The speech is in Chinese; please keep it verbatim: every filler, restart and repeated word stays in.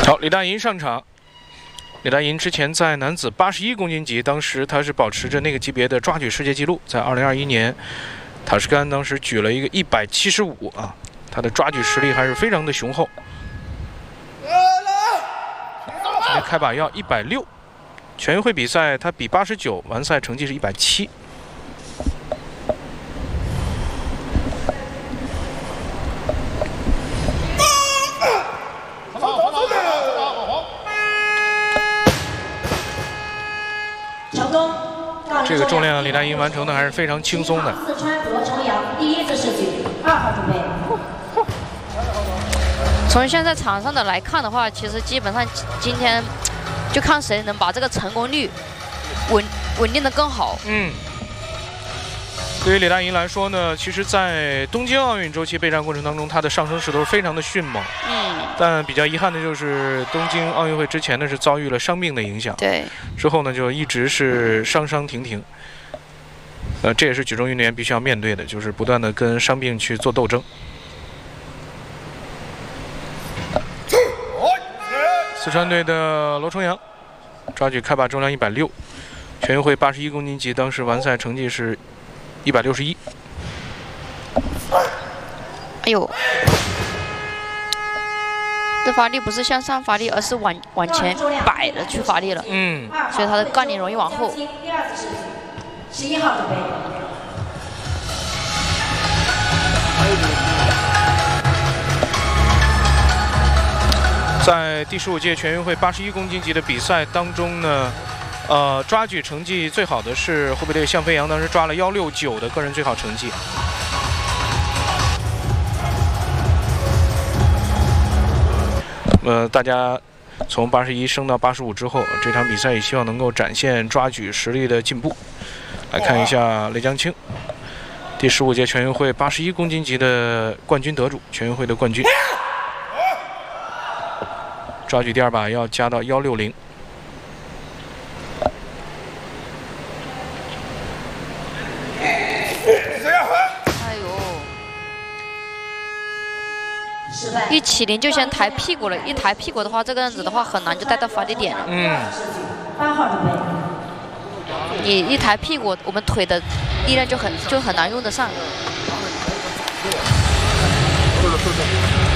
好，李大银上场。李大银之前在男子八十一公斤级，当时他是保持着那个级别的抓举世界纪录，在二零二一年，塔什干当时举了一个一百七十五啊，他的抓举实力还是非常的雄厚。今天开把要一百六，全运会比赛他比八十九，完赛成绩是一百七。 这个重量李大银完成的还是非常轻松的。 四川罗重阳第一次试举，二号准备。 从现在场上的来看的话，其实基本上今天就看谁能把这个成功率稳稳定的更好。 嗯。对于李大银来说呢，其实，在东京奥运周期备战过程当中，他的上升势头非常的迅猛。 嗯。 但比较遗憾的就是，东京奥运会之前呢是遭遇了伤病的影响。 对。之后呢就一直是伤伤停停。呃，这也是举重运动员必须要面对的，就是不断的跟伤病去做斗争。四川队的罗重阳抓举开把重量一百六，全运会八十一公斤级，当时完赛成绩是。 一百六十一。 哎呦，这发力不是向上发力，而是往往前摆的去发力了。 嗯， 所以他的杠铃容易往后。 第二次试举，十一号准备。 在第十五届全运会八十一公斤级的比赛当中呢。 呃，抓举成绩最好的是湖北队向飞扬，当时抓了幺六九的个人最好成绩。呃，大家从八十一升到八十五之后，这场比赛也希望能够展现抓举实力的进步。来看一下雷江青，第十五届全运会八十一公斤级的冠军得主，全运会的冠军。抓举第二把要加到幺六零。 一起灵就先抬屁股了，一抬屁股的话，这个样子的话很难就带到发力点了。 嗯。 八号准备。 你一抬屁股，我们腿的力量就很就很难用得上。 是的，是的。